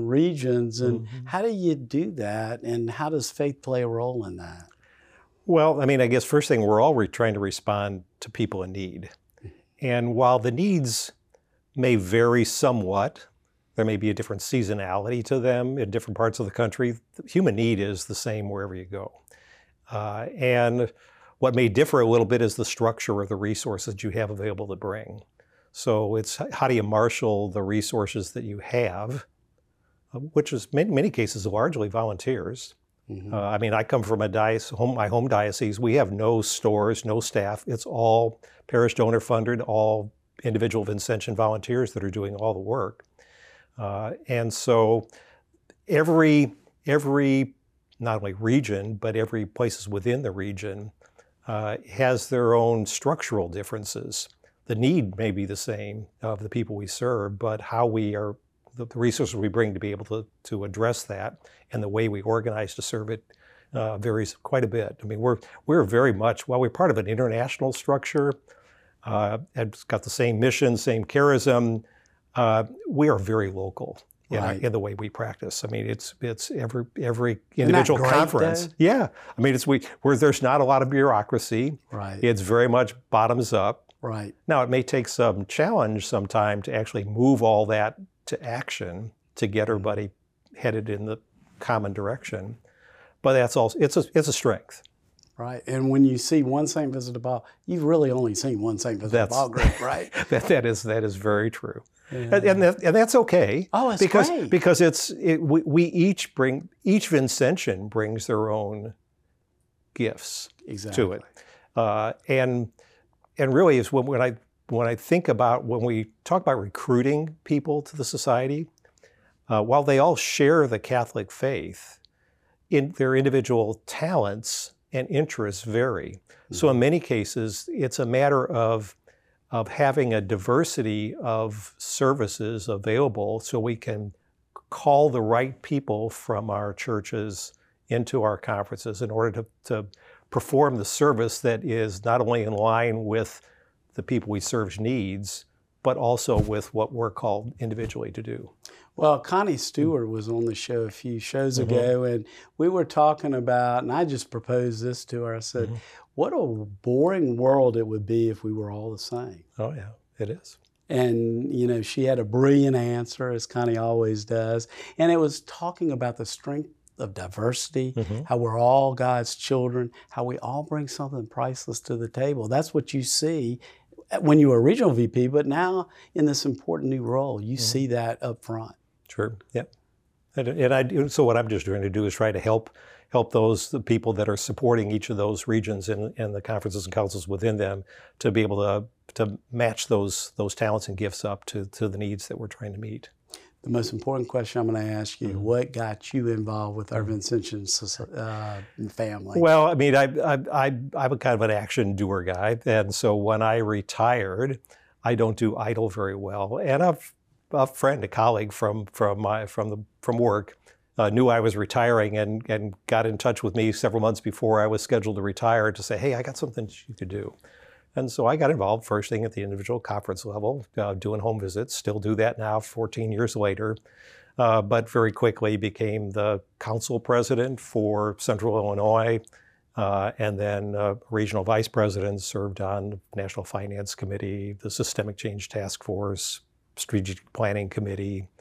regions. And how do you do that? And how does faith play a role in that? Well, I mean, I guess first thing, we're all trying to respond to people in need. And while the needs may vary somewhat, there may be a different seasonality to them in different parts of the country, the human need is the same wherever you go. And what may differ a little bit is the structure of the resources you have available to bring. So it's how do you marshal the resources that you have, which is in many cases largely volunteers. I mean, I come from my home diocese. We have no stores, no staff. It's all parish donor funded, all individual Vincentian volunteers that are doing all the work. And so every not only region, but every places within the region has their own structural differences. The need may be the same of the people we serve, but how we are, the resources we bring to be able to address that and the way we organize to serve it varies quite a bit. I mean, we're very much, while we're part of an international structure, it's got the same mission, same charism, we are very local in the way we practice. I mean, it's every individual conference. Dad? Yeah, I mean, where there's not a lot of bureaucracy. Right. It's very much bottoms up. Right. Now, it may take some challenge sometime to actually move all that to action to get everybody headed in the common direction, but that's also it's a strength. Right, and when you see one St. Vincent de Paul, you've really only seen one St. Vincent de Paul group, right? that is very true, Yeah. and that's okay. Oh, it's great. Because we each Vincentian brings their own gifts to it, and really is when I think about when we talk about recruiting people to the society, while they all share the Catholic faith, in their individual talents and interests vary. So in many cases, it's a matter of having a diversity of services available so we can call the right people from our churches into our conferences in order to perform the service that is not only in line with the people we serve's needs, but also with what we're called individually to do. Well, Connie Stewart was on the show a few shows ago, and we were talking about, and I just proposed this to her. I said, what a boring world it would be if we were all the same. Oh, yeah, it is. And, you know, she had a brilliant answer, as Connie always does. And it was talking about the strength of diversity, how we're all God's children, how we all bring something priceless to the table. That's what you see when you were regional VP, but now in this important new role, you see that up front. Sure. Yeah. So what I'm just trying to do is try to help the people that are supporting each of those regions and the conferences and councils within them to be able to match those talents and gifts up to the needs that we're trying to meet. The most important question I'm going to ask you, what got you involved with our Vincentian family? Well, I mean, I'm a kind of an action doer guy. And so when I retired, I don't do idle very well. And a friend, a colleague from work, knew I was retiring and got in touch with me several months before I was scheduled to retire to say, hey, I got something you could do. And so I got involved first thing at the individual conference level, doing home visits, still do that now 14 years later, but very quickly became the council president for Central Illinois, and then regional vice president, served on the National Finance Committee, the Systemic Change Task Force, Strategic Planning Committee.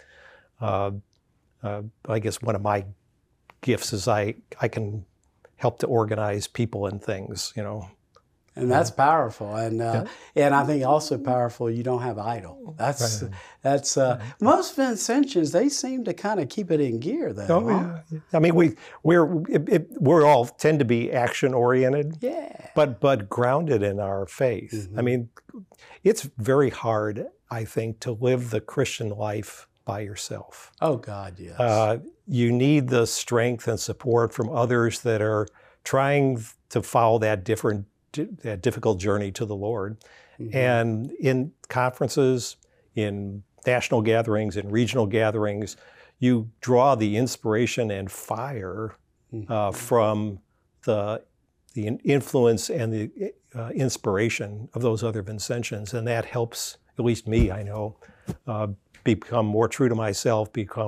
I guess one of my gifts is I can help to organize people and things, you know. And that's powerful, and I think also powerful. You don't have idle. That's most Vincentians. They seem to kind of keep it in gear, though. Oh yeah. I mean, we all tend to be action oriented. Yeah. But grounded in our faith. I mean, it's very hard, I think, to live the Christian life by yourself. Oh God, yes. You need the strength and support from others that are trying to follow that difficult journey to the Lord. And in conferences, in national gatherings, in regional gatherings, you draw the inspiration and fire from the influence and the inspiration of those other Vincentians. And that helps, at least me, I know, become more true to myself, become